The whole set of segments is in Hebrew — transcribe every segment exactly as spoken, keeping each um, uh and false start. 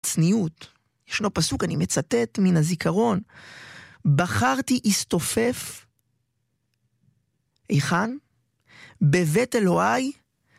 בצניעות. ישנו פסוק, אני מצטט מן הזיכרון, בחרתי אסתופף, איכן? בבית אלוהי,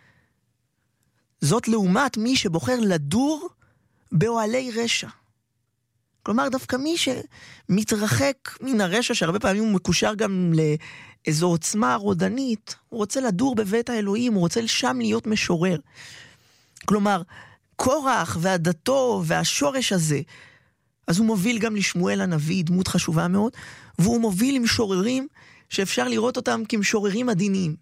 זאת לעומת מי שבוחר לדור באוהלי רשע. כלומר, דווקא מי שמתרחק מן הרשע, שהרבה פעמים הוא מקושר גם לאיזו עוצמה רודנית, הוא רוצה לדור בבית האלוהים, הוא רוצה שם להיות משורר. כלומר, קורח ועדתו והשורש הזה, אז הוא מוביל גם לשמואל הנביא, דמות חשובה מאוד, והוא מוביל עם שוררים שאפשר לראות אותם כמשוררים עדינים.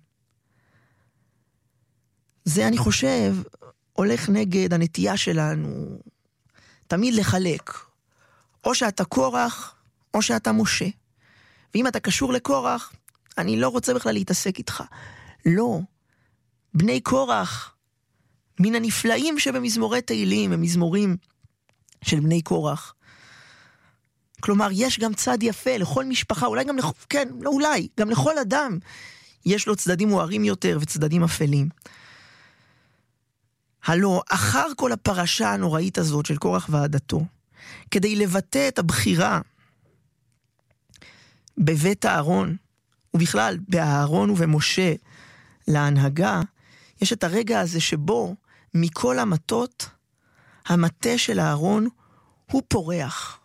זה, אני חושב, הולך נגד הנטייה שלנו תמיד לחלק. או שאתה קורח, או שאתה משה. ואם אתה קשור לקורח, אני לא רוצה בכלל להתעסק איתך. לא. בני קורח, מן הנפלאים שבמזמורי תהילים, הם מזמורים של בני קורח. כלומר, יש גם צד יפה לכל משפחה, אולי גם, לכ... כן, לא אולי, גם לכל אדם יש לו צדדים מוארים יותר וצדדים אפלים. הלא, אחר כל הפרשה הנוראית הזאת של קורח ועדתו, כדי לבטא את הבחירה בבית הארון, ובכלל באהרון ובמשה להנהגה, יש את הרגע הזה שבו מכל המטות, המטה של הארון הוא פורח.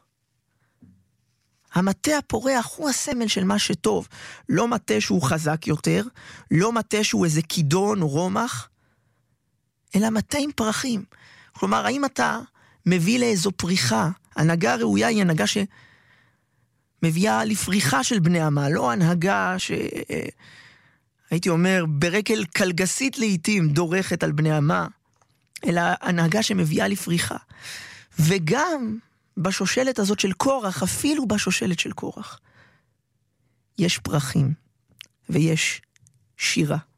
המטה הפורח הוא הסמל של מה שטוב. לא מטה שהוא חזק יותר, לא מטה שהוא איזה כידון או רומח, אלא מטה עם פרחים. כלומר, האם אתה מביא לאיזו פריחה? הנהגה הראויה היא הנהגה שמביאה לפריחה של בני עמה, לא הנהגה ש... הייתי אומר, ברקל קלגסית לעתים דורכת על בני עמה, אלא הנהגה שמביאה לפריחה. וגם בשושלת הזאת של קורח, אפילו בשושלת של קורח, יש פרחים ויש שירה.